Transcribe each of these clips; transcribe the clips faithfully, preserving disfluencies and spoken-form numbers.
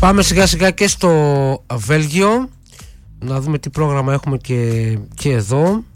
Πάμε σιγά σιγά και στο Βέλγιο. Να δούμε τι πρόγραμμα έχουμε και, και εδώ.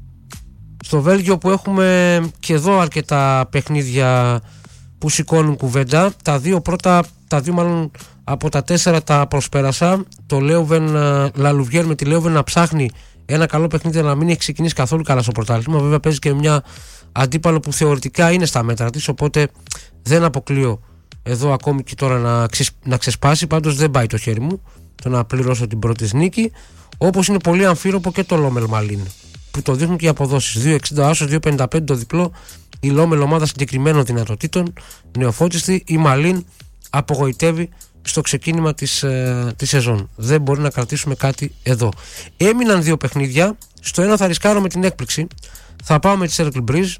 Στο Βέλγιο που έχουμε και εδώ αρκετά παιχνίδια που σηκώνουν κουβέντα. Τα δύο πρώτα, τα δύο μάλλον από τα τέσσερα τα προσπέρασα. Το Λέουβεν Λαλουβιέρ με τη Λέουβεν να ψάχνει ένα καλό παιχνίδι, να μην έχει ξεκινήσει καθόλου καλά στο πρωτάθλημα. Βέβαια παίζει και μια αντίπαλο που θεωρητικά είναι στα μέτρα της, οπότε δεν αποκλείω εδώ ακόμη και τώρα να, ξεσ, να ξεσπάσει. Πάντως δεν πάει το χέρι μου το να πληρώσω την πρώτη νίκη. Όπως είναι πολύ αμφίροπο και το Λόμελ Μαλίν, που το δείχνουν και οι αποδόσεις. δύο εξήντα άσος, δύο πενήντα πέντε το διπλό. Η Λόμελ ομάδα συγκεκριμένων δυνατοτήτων, νεοφώτιστη. Η Μαλίν απογοητεύει στο ξεκίνημα της, ε, της σεζόν. Δεν μπορεί να κρατήσουμε κάτι εδώ. Έμειναν δύο παιχνίδια. Στο ένα θα ρισκάρω με την έκπληξη. Θα πάω με τη Cercle Breeze.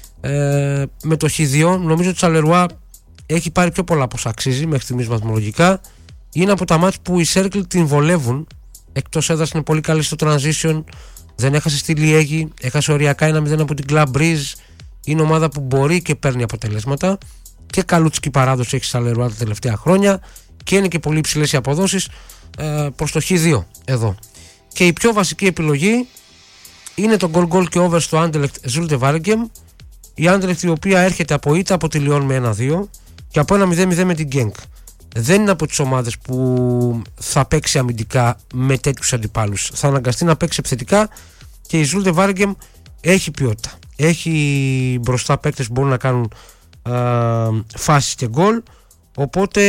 Ε, με το χ δύο. Νομίζω ότι η Charleroi έχει πάρει πιο πολλά από όσα αξίζει μέχρι στιγμής βαθμολογικά. Είναι από τα μάτς που οι Cercle την βολεύουν. Εκτός έδρας είναι πολύ καλή στο transition. Δεν έχασε στη Liège. Έχασε οριακά ένα μηδέν από την Club Breeze. Είναι ομάδα που μπορεί και παίρνει αποτελέσματα. Και καλούτσικη παράδοση έχει η Charleroi τα τελευταία χρόνια. Και είναι και πολύ υψηλές οι αποδόσεις ε, προς το χ δύο εδώ. Και η πιο βασική επιλογή είναι το goal goal και over στο Anderlecht Zulte Waregem. Η Anderlecht η οποία έρχεται από ήττα από τη Lyon με ένα δύο και από ένα μηδέν μηδέν με την Genk. Δεν είναι από τις ομάδες που θα παίξει αμυντικά με τέτοιους αντιπάλους. Θα αναγκαστεί να παίξει επιθετικά και η Zulte Waregem έχει ποιότητα. Έχει μπροστά παίκτες που μπορούν να κάνουν α, φάσεις και γκολ. Οπότε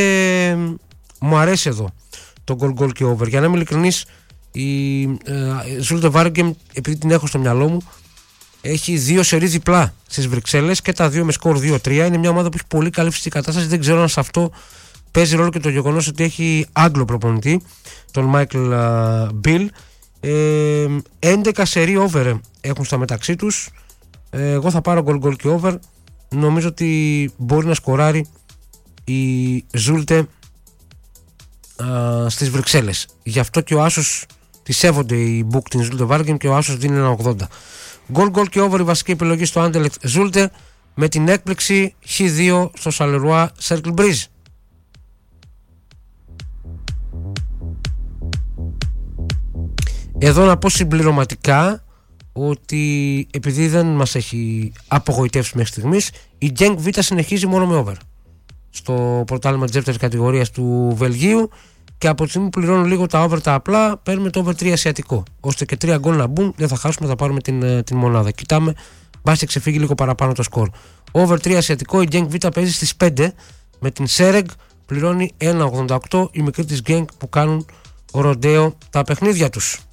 μου αρέσει εδώ το goal goal και over. Για να είμαι ειλικρινής, η Zulte Waregem, επειδή την έχω στο μυαλό μου, έχει δύο σερί διπλά στις Βρυξέλλες και τα δύο με σκορ δύο τρία. Είναι μια ομάδα που έχει πολύ καλή φυσική κατάσταση. Δεν ξέρω αν σε αυτό παίζει ρόλο και το γεγονός ότι έχει Άγγλο προπονητή, τον Μάικλ Μπιλ. ε, έντεκα σερί over έχουν στα μεταξύ τους. ε, εγώ θα πάρω goal goal και over. Νομίζω ότι μπορεί να σκοράρει η Zulte στις Βρυξέλλες. Γι' αυτό και ο άσος τη σέβονται οι book την Zulte Waregem και ο άσος δίνει ένα ογδόντα. Goal goal και over η βασική επιλογή στο Anderlecht Zulte με την έκπληξη χ δύο στο Charleroi Cercle Breeze. Εδώ να πω συμπληρωματικά ότι επειδή δεν μας έχει απογοητεύσει μέχρι στιγμής, η Genk Β συνεχίζει μόνο με over στο πρωτάθλημα της δεύτερης κατηγορίας του Βελγίου και από τη στιγμή που πληρώνουν λίγο τα over τα απλά, παίρνουμε το over τρία ασιατικό, ώστε και τρία γκολ να μπουν, δεν θα χάσουμε, θα πάρουμε την, την μονάδα. Κοιτάμε, μπας και ξεφύγει λίγο παραπάνω το σκορ. Over τρία ασιατικό, η Genk Β παίζει στις πέντε με την Sereg, πληρώνει ένα ογδόντα οκτώ, η μικρή της Genk που κάνουν ροντέο τα παιχνίδια τους.